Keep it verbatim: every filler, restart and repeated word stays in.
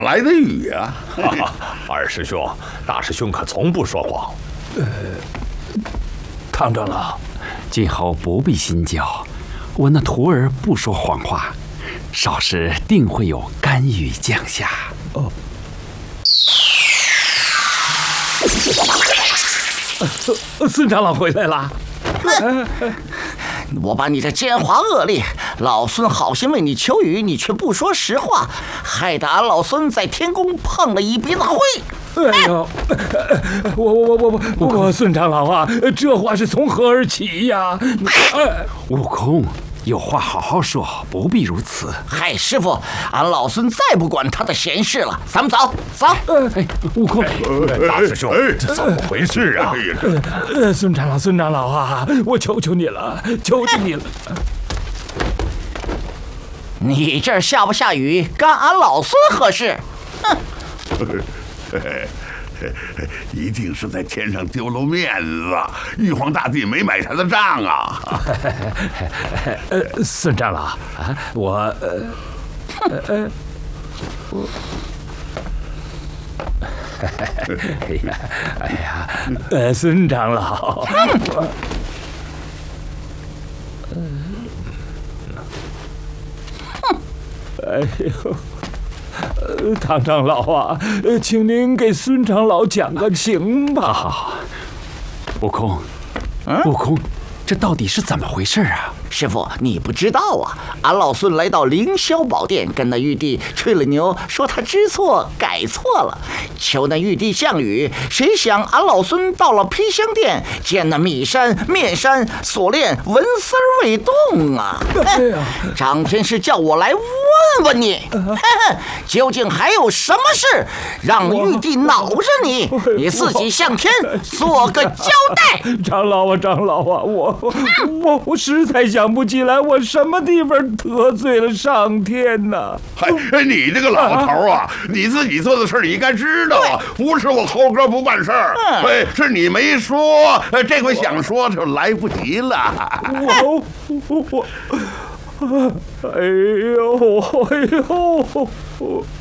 来的雨啊？ 二师兄，大师兄可从不说谎。 呃，唐长老，今后不必心焦，我那徒儿不说谎话，少时定会有甘雨降下。哦。呃，孙长老回来了。 我把你这奸猾恶劣，老孙好心为你求雨，你却不说实话，害得俺老孙在天宫碰了一鼻子灰。 哎呦，我我我我我我孙长老啊，这话是从何而起呀？悟空，有话好好说，不必如此。 嗨，师傅，俺老孙再不管他的闲事了，咱们走走。 哎，悟空， 大师兄，这怎么回事啊？ 呃，孙长老，孙长老啊，我求求你了，求求你了。 你这儿下不下雨，干俺老孙何事？哼！ 一定是在天上丢了面子，玉皇大帝没买他的账啊！ 呃，孙长老啊，我呃呃我，哎呀哎呀，呃，孙长老，我哎呦。呃，唐长老啊，呃，请您给孙长老讲个情吧。好好，悟空，嗯、悟空，这到底是怎么回事啊？ 师傅，你不知道啊！俺老孙来到凌霄宝殿，跟那玉帝吹了牛，说他知错改错了，求那玉帝降雨。谁想俺老孙到了披香殿，见那米山、面山、锁链、纹丝未动啊！哎呀，张天师叫我来问问你，究竟还有什么事让玉帝恼着你？你自己向天做个交代。 长老啊，长老啊，我我我实在想。想不起来我什么地方得罪了上天呢？ 嗨，你这个老头啊，你自己做的事你应该知道啊，不是我猴哥不办事儿，哎，是你没说，这回想说就来不及了。 我我我，哎呦哎呦！